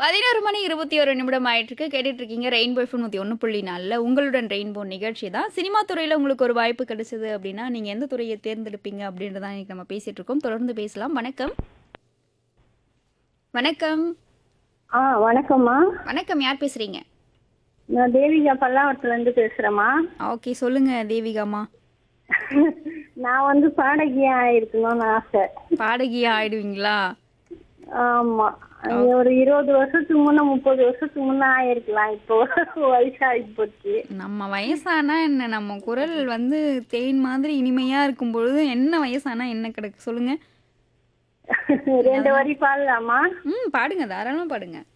11 மணி 21 நிமிடம் ஆயிட்டிருக்கு. கேட்டுட்டு இருக்கீங்க ரெயின்போ எஃப்எம் 101.4 உங்களுடன் ரெயின்போ நிகழ்ச்சி தான். சினிமா துறையில உங்களுக்கு ஒரு வாய்ப்பு கிடைச்சது அப்படின்னா, நீங்க எந்த துறைய தேர்ந்தெடுப்பீங்க அப்படின்றத தான் இன்னைக்கு நம்ம பேசிட்டு இருக்கோம். தொடர்ந்து பேசலாம். வணக்கம். வணக்கம். வணக்கம்மா. வணக்கம். யார் பேசுறீங்க? நான் தேவிகா பல்லாவரத்துலேருந்து பேசுகிறேம்மா. ஓகே. சொல்லுங்க தேவிகாம்மா. நான் வந்து பாடகியா இருக்கணும்னு ஆசை. பாடகியா ஆயிடுவீங்களா? ஆமாம். ஓ- ஒரு 20 வருஷத்துக்கு முன்னே 30 வருஷத்துக்கு முன்னே ஆயிருக்கலாம். இப்போ வயசாகி போச்சு. நம்ம வயசானா என்ன? நம்ம குரல் வந்து தேன் மாதிரி இனிமையா இருக்கும் பொழுது என்ன வயசானா என்ன கிடக்கு சொல்லுங்க. 2 வரி பாடலாமா? பாடுங்க. தாராளமா பாடுங்க.